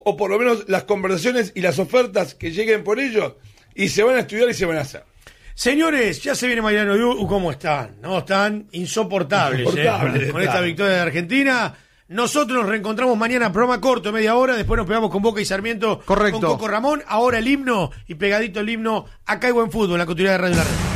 o por lo menos las conversaciones y las ofertas que lleguen por ellos, y se van a estudiar y se van a hacer. Señores, ya se viene Mariano Diu, ¿cómo están? No, están insoportables, con esta victoria de Argentina. Nosotros nos reencontramos mañana, programa corto, media hora, después nos pegamos con Boca y Sarmiento. Correcto. Con Coco Ramón, ahora el himno y pegadito el himno, acá hay buen fútbol, en la continuidad de Radio La Red.